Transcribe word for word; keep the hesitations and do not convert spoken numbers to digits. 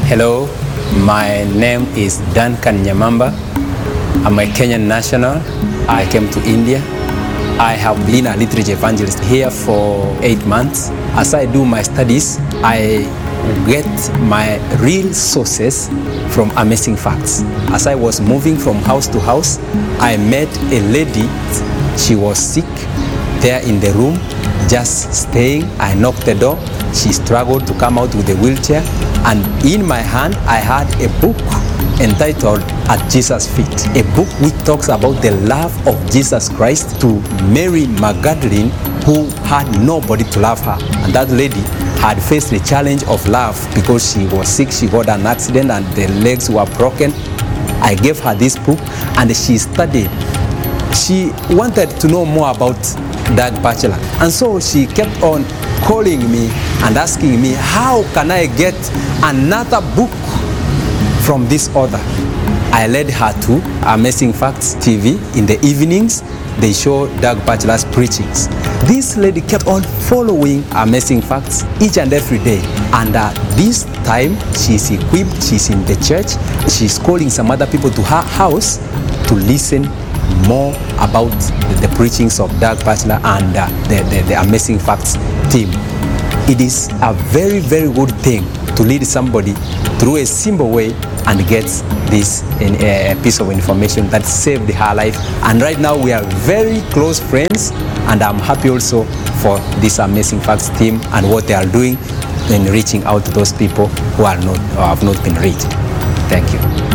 Hello, my name is Duncan Nyamamba. I'm a Kenyan national. I came to India. I have been a literature evangelist here for eight months. As I do my studies, I get my real sources from Amazing Facts. As I was moving from house to house, I met a lady. She was sick there in the room, just staying. I knocked the door. She struggled to come out with a wheelchair, and in my hand I had a book entitled At Jesus' Feet, a book which talks about the love of Jesus Christ to Mary Magdalene, who had nobody to love her. And that lady had faced the challenge of love because she was sick, she got an accident and the legs were broken. I gave her this book and she studied. She wanted to know more about Doug Batchelor, and so she kept on calling me and asking me, how can I get another book from this author? I led her to Amazing Facts T V. In the evenings, they show Doug Batchelor's preachings. This lady kept on following Amazing Facts each and every day, and uh, this time she's equipped, she's in the church, she's calling some other people to her house to listen more about the, the preachings of Doug Batchelor and uh, the, the, the Amazing Facts team. It is a very, very good thing to lead somebody through a simple way and get this in a piece of information that saved her life. And right now we are very close friends, and I'm happy also for this Amazing Facts team and what they are doing in reaching out to those people who are not or have not been reached. Thank you.